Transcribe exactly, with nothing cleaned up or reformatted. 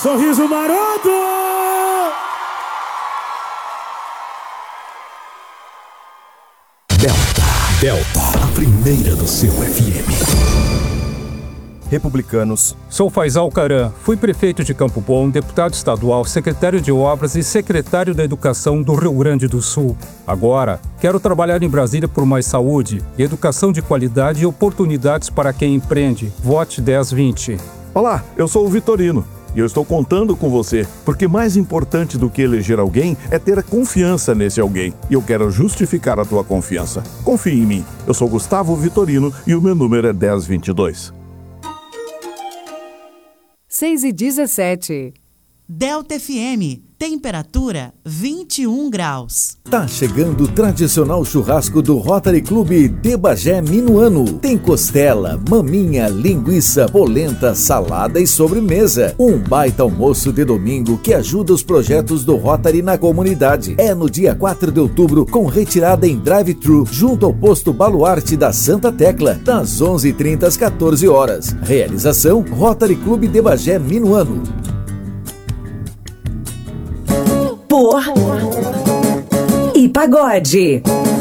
Sorriso maroto! Delta, Delta, a primeira do seu F M. Republicanos. Sou Faisal Caram, fui prefeito de Campo Bom, deputado estadual, secretário de Obras e secretário da Educação do Rio Grande do Sul. Agora, quero trabalhar em Brasília por mais saúde, educação de qualidade e oportunidades para quem empreende. Vote dez vinte. Olá, eu sou o Vitorino e eu estou contando com você, porque mais importante do que eleger alguém é ter a confiança nesse alguém. E eu quero justificar a tua confiança. Confie em mim. Eu sou Gustavo Vitorino e o meu número é dez vinte e dois. seis e dezessete. Delta F M, temperatura vinte e um graus. Tá chegando o tradicional churrasco do Rotary Clube de Bagé Minuano. Tem costela, maminha, linguiça, polenta, salada e sobremesa. Um baita almoço de domingo que ajuda os projetos do Rotary na comunidade. É no dia quatro de outubro, com retirada em drive-thru, junto ao posto Baluarte da Santa Tecla, das onze e trinta às quatorze horas. Realização Rotary Clube de Bagé Minuano. Por e pagode.